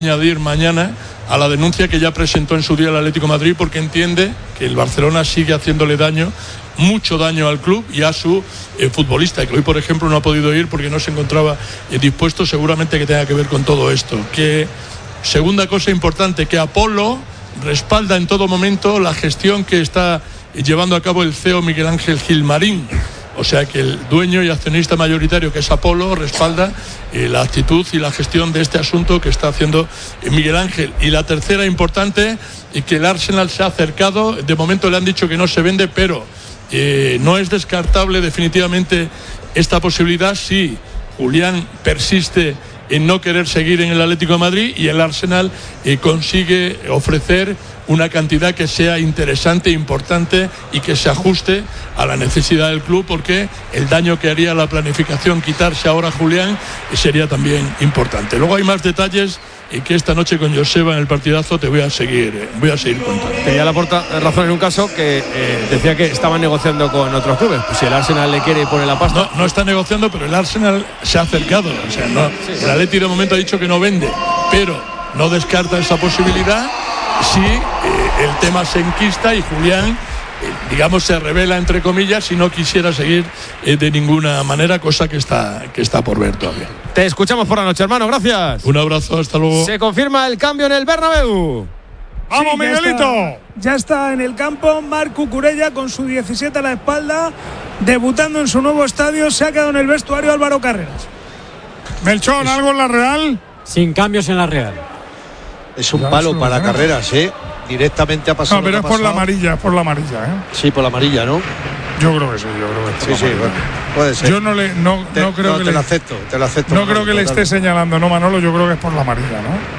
añadir mañana a la denuncia que ya presentó en su día el Atlético de Madrid, porque entiende que el Barcelona sigue haciéndole mucho daño al club y a su futbolista, que hoy por ejemplo no ha podido ir porque no se encontraba dispuesto, seguramente que tenga que ver con todo esto. Que segunda cosa importante, que Apolo respalda en todo momento la gestión que está llevando a cabo el CEO Miguel Ángel Gilmarín. O sea que el dueño y accionista mayoritario, que es Apolo, respalda la actitud y la gestión de este asunto que está haciendo Miguel Ángel. Y la tercera importante, que el Arsenal se ha acercado. De momento le han dicho que no se vende, pero no es descartable definitivamente esta posibilidad si Julián persiste en no querer seguir en el Atlético de Madrid y el Arsenal consigue ofrecer una cantidad que sea interesante, importante y que se ajuste a la necesidad del club, porque el daño que haría la planificación quitarse ahora a Julián sería también importante. Luego hay más detalles que esta noche con Joseba en el partidazo te voy a seguir contando. Tenía Laporta razón en un caso que decía que estaban negociando con otros clubes. Pues si el Arsenal le quiere poner la pasta. No está negociando, pero el Arsenal se ha acercado. O sea, no, el Atleti de momento ha dicho que no vende, pero no descarta esa posibilidad si el tema se enquista y Julián, digamos, se revela entre comillas si no quisiera seguir de ninguna manera, cosa que está por ver todavía. Te escuchamos por la noche, hermano, gracias. Un abrazo, hasta luego. Se confirma el cambio en el Bernabéu. ¡Vamos, sí, Miguelito! Ya está en el campo Marc Cucurella con su 17 a la espalda, debutando en su nuevo estadio. Se ha quedado en el vestuario Álvaro Carreras. Melchor, ¿algo en la Real? Sin cambios en la Real. Es un palo para Carreras, directamente ha pasado. No, pero es por la amarilla, Sí, por la amarilla, ¿no? Yo creo que sí, Sí, bueno, puede ser. Yo no creo que te lo acepto. No creo que le esté señalando, no, Manolo, yo creo que es por la amarilla,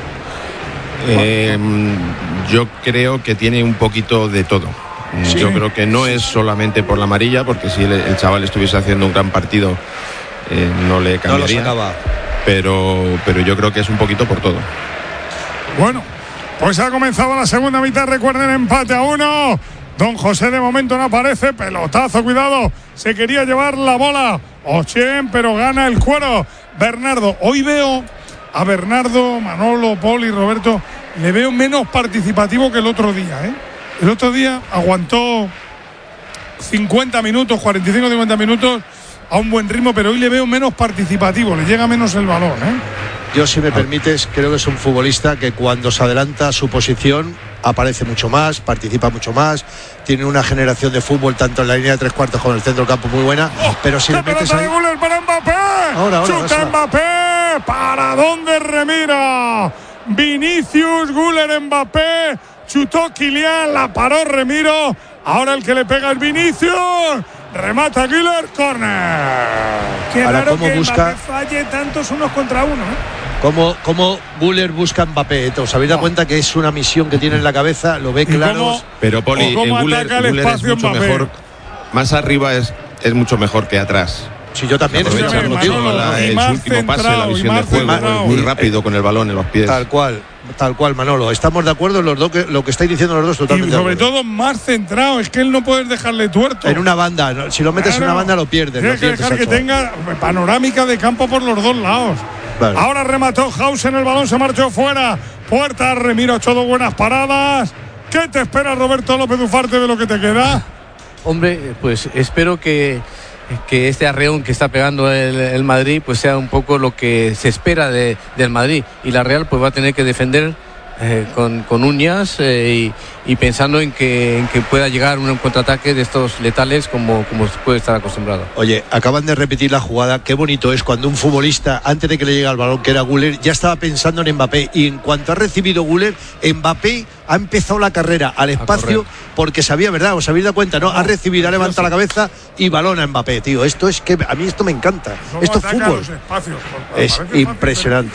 ¿no? Yo creo que tiene un poquito de todo. Sí. Yo creo que no es solamente por la amarilla, porque si el chaval estuviese haciendo un gran partido no le cambiaría. No lo sacaba. Pero yo creo que es un poquito por todo. Bueno, pues ha comenzado la segunda mitad, recuerden, empate a 1. Don José de momento no aparece, pelotazo, cuidado, se quería llevar la bola Ochén, pero gana el cuero Bernardo. Hoy veo a Bernardo, Manolo, Poli, Roberto, le veo menos participativo que el otro día, El otro día aguantó 50 minutos, 45-50 minutos a un buen ritmo, pero hoy le veo menos participativo, le llega menos el balón, Yo, si me permites, creo que es un futbolista que cuando se adelanta a su posición aparece mucho más, participa mucho más, tiene una generación de fútbol tanto en la línea de tres cuartos como en el centro del campo muy buena, pero si le metes ahí... para Mbappé. Ahora, chuta Mbappé, ¿para dónde remira? Vinicius, Güler, Mbappé, chutó Kylian, la paró Remiro, ahora el que le pega es Vinicius. Remata Güler, córner. Qué ahora, raro ¿cómo que busca? Mbappé falle tantos unos contra uno, ¿Cómo Güler busca a Mbappé? ¿Os habéis dado cuenta que es una misión que tiene en la cabeza? Lo ve claro. Pero Poli, Güler es mucho Mbappé? mejor. Más arriba es mucho mejor que atrás. Sí, yo también. Su último pase, la visión de juego es muy rápido con el balón en los pies. Tal cual, Manolo. Estamos de acuerdo los dos, lo que estáis diciendo los dos totalmente. Y sobre todo más centrado, es que él no puedes dejarle tuerto. En una banda, si lo metes en una banda lo pierdes. Tienes que dejar que tenga panorámica de campo por los dos lados. Vale. Ahora remató Hausen, el balón se marchó fuera. Puerta, Remiro, todo buenas paradas. ¿Qué te espera, Roberto López Ufarte, de lo que te queda? Hombre, pues espero que este arreón que está pegando el Madrid pues sea un poco lo que se espera del Madrid, y la Real pues va a tener que defender con uñas y pensando en que pueda llegar un contraataque de estos letales como puede estar acostumbrado. Oye, acaban de repetir la jugada. Qué bonito es cuando un futbolista, antes de que le llegue el balón, que era Güler, ya estaba pensando en Mbappé, y en cuanto ha recibido Güler, Mbappé ha empezado la carrera al espacio porque sabía, ¿verdad? ¿Os habéis dado cuenta? ¿No? Ha recibido, ha levantado la cabeza y balón a Mbappé, tío. Esto es que a mí esto me encanta. Esto es fútbol. Es impresionante.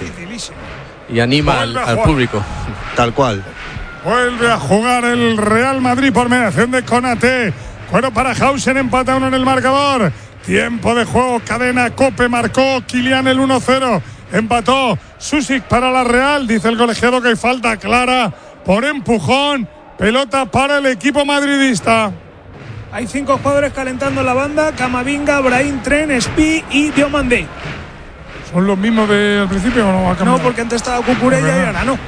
Y anima al público. Tal cual. Vuelve a jugar el Real Madrid por mediación de Konaté. Cuero para Hausen, empata 1 en el marcador. Tiempo de juego, cadena Cope, marcó Kylian el 1-0. Empató Susic para la Real. Dice el colegiado que hay falta clara por empujón. Pelota para el equipo madridista. Hay 5 jugadores calentando la banda: Camavinga, Brahim, Tren, Spi y Diomandé. ¿Son los mismos del principio o no ha cambiado? No, porque antes estaba Cucurella y ahora no.